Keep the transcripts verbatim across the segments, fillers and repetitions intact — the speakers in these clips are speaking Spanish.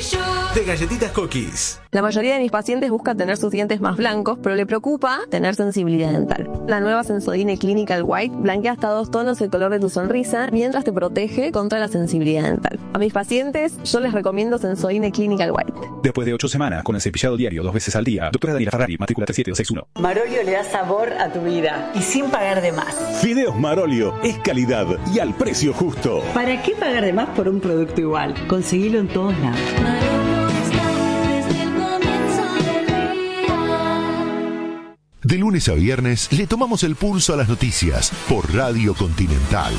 de Galletitas Cookies. La mayoría de mis pacientes buscan tener sus dientes más blancos, pero le preocupa tener sensibilidad dental. La nueva Sensodyne Clinical White blanquea hasta dos tonos el color de tu sonrisa, mientras te protege contra la sensibilidad dental. A mis pacientes, yo les recomiendo Sensodyne Clinical White. Después de ocho semanas, con el cepillado diario dos veces al día, doctora Daniela Ferrari, matrícula tres siete dos seis uno. Marolio le da sabor a tu vida y sin pagar de más. Fideos Marolio es calidad y al precio justo. ¿Para qué pagar de más por un producto igual? Conseguilo en todos lados. De lunes a viernes le tomamos el pulso a las noticias por Radio Continental.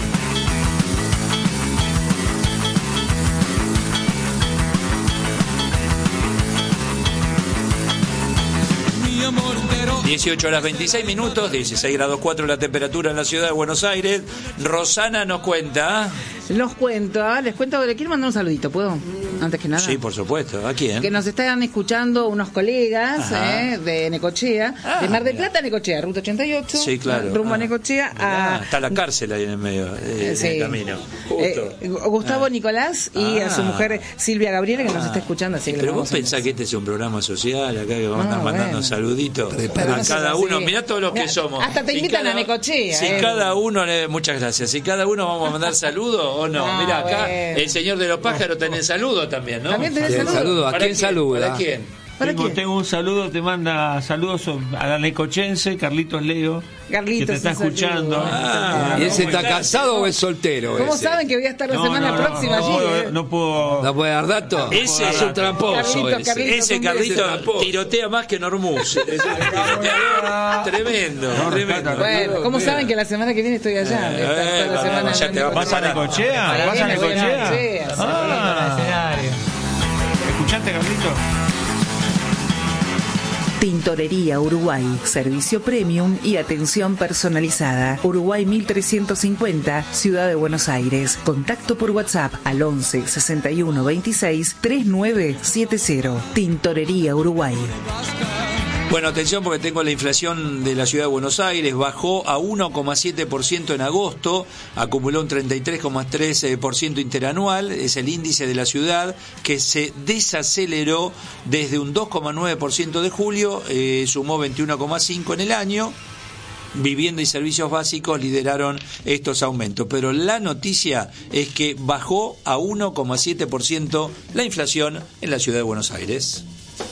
dieciocho horas veintiséis minutos, dieciséis grados cuatro la temperatura en la ciudad de Buenos Aires. Rosana nos cuenta. Los cuento, ¿eh? les cuento, le quiero mandar un saludito, ¿puedo? Antes que nada. Sí, por supuesto. ¿A quién? Que nos están escuchando unos colegas eh, de Necochea, ah, de Mar del Plata a Necochea, ruta ochenta y ocho. Sí, claro. Rumbo ah, a Necochea. Mirá, a... Está la cárcel ahí en el medio eh, sí. del camino. Justo. Eh, Gustavo ah. Nicolás y ah. a su mujer Silvia Gabriela, que ah. nos está escuchando. Así que pero vos pensás que este es un programa social, acá que vamos a estar mandando bueno. saluditos a cada uno. Sí. Mirá todos los Mirá, que somos. Hasta te si invitan cada, a Necochea. Si eh. cada uno, le, muchas gracias. Si cada uno vamos a mandar saludos o no. Ah, Mirá, acá bueno. el señor de los pájaros tenés saludo también, ¿no? También tenés saludo. saludo. ¿A quién, quién saluda? ¿Para quién? Tengo, tengo un saludo, te manda saludos a la necochense, Carlitos Leo, Carlitos, que te está escuchando. Ah, ¿y ese está casado o es soltero? ¿Cómo ese? saben que voy a estar la no, semana no, próxima no, allí? No, eh? no puedo. ¿No puede dar datos? Ese es un tramposo. Carlito, ese Carlito, ese Carlito tirotea más que Normus. Tremendo, No, tremendo. Bueno, ¿cómo saben que la semana que viene estoy allá? Voy a estar toda la semana ya te ¿Vas a Necochea? ¿Vas a Necochea? Ah, ¿Escuchaste, Carlito? Tintorería Uruguay, servicio premium y atención personalizada. Uruguay mil trescientos cincuenta, Ciudad de Buenos Aires. Contacto por WhatsApp al once sesenta y uno veintiséis treinta y nueve setenta. Tintorería Uruguay. Bueno, atención porque tengo la inflación de la ciudad de Buenos Aires, bajó a uno coma siete por ciento en agosto, acumuló un treinta y tres coma tres por ciento interanual, es el índice de la ciudad que se desaceleró desde un dos coma nueve por ciento de julio, eh, sumó veintiuno coma cinco por ciento en el año. Vivienda y servicios básicos lideraron estos aumentos, pero la noticia es que bajó a uno coma siete por ciento la inflación en la ciudad de Buenos Aires.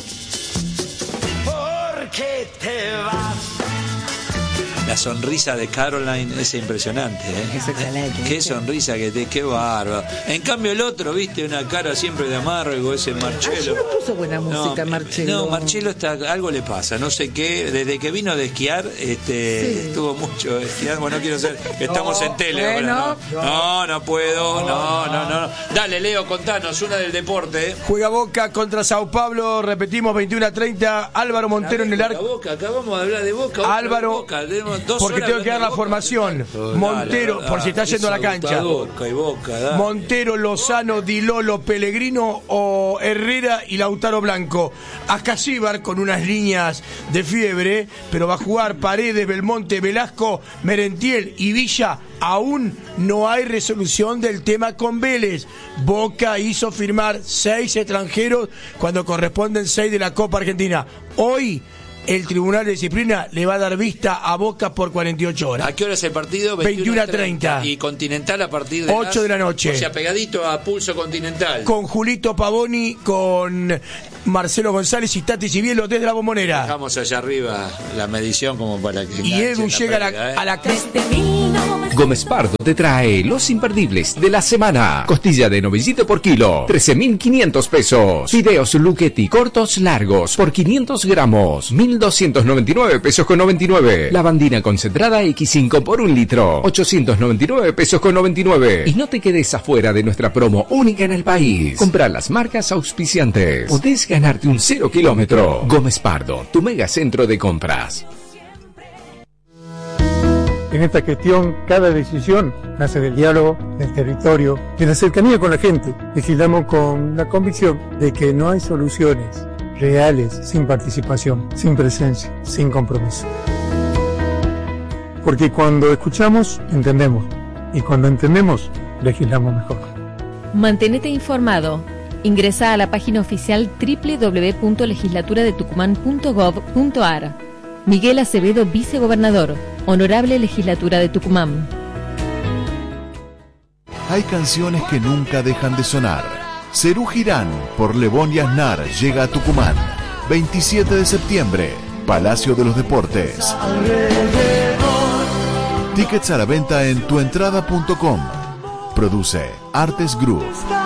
¿Qué te vas? La sonrisa de Caroline es impresionante, ¿eh? Es excelente. Qué sonrisa que te, qué bárbaro. En cambio el otro, viste, una cara siempre de amargo, ese Marcelo. No puso buena música, no, Marcelo. No, Marcelo está, algo le pasa, no sé qué. Desde que vino de esquiar, este, sí. estuvo mucho esquiando. Bueno, no quiero ser, estamos no, en tele bueno, ahora. No. no, no puedo, no, no, no, no. Dale, Leo, contanos una del deporte. ¿eh? Juega Boca contra Sao Paulo, repetimos, veintiuno a treinta. Álvaro Montero en el arco. Boca, acabamos de hablar de Boca. Álvaro, de Boca. Dos porque tengo que dar la Boca, formación. Oh, Montero, dale, por si está yendo a la cancha. Boca y Boca, Montero, Lozano, Di Lolo, Pellegrino o Herrera y Lautaro Blanco. Ascasíbar con unas líneas de fiebre, pero va a jugar Paredes, Belmonte, Velasco, Merentiel y Villa. Aún no hay resolución del tema con Vélez. Boca hizo firmar seis extranjeros cuando corresponden seis de la Copa Argentina. Hoy el Tribunal de Disciplina le va a dar vista a Boca por cuarenta y ocho horas. ¿A qué hora es el partido? veintiuno a treinta. Y Continental a partir de ocho las... de la noche. O sea, pegadito a Pulso Continental. Con Julito Pavoni, con Marcelo González y Tati Cibielo desde la Bombonera. Dejamos allá arriba la medición como para que... Y Edu llega la pérdida, ¿eh? a la casa. Gómez Pardo te trae los imperdibles de la semana. Costilla de novillito por kilo, trece mil quinientos pesos. Fideos Luchetti cortos largos por quinientos gramos, mil doscientos noventa y nueve pesos con noventa y nueve. Lavandina concentrada equis cinco por un litro, ochocientos noventa y nueve pesos con noventa y nueve. Y no te quedes afuera de nuestra promo única en el país. Comprar las marcas auspiciantes. Podés ganarte un cero kilómetro. Gómez Pardo, tu mega centro de compras. En esta gestión, cada decisión nace del diálogo, del territorio, de la cercanía con la gente. Legislamos con la convicción de que no hay soluciones reales sin participación, sin presencia, sin compromiso. Porque cuando escuchamos, entendemos. Y cuando entendemos, legislamos mejor. Mantenete informado. Ingresa a la página oficial doble u doble u doble u punto legislatura de tucumán punto gov punto ar. Miguel Acevedo, vicegobernador. Honorable Legislatura de Tucumán. Hay canciones que nunca dejan de sonar. Serú Girán por Lebón y Aznar llega a Tucumán. veintisiete de septiembre, Palacio de los Deportes. Tickets a la venta en tuentrada punto com. Produce Artes Groove.